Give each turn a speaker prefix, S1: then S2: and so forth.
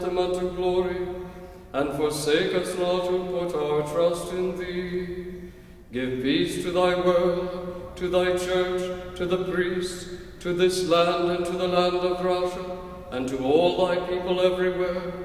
S1: unto glory, and forsake us not who put our trust in thee. Give peace to thy world, to thy church, to the priests, to this land and to the land of Russia, and to all thy people everywhere.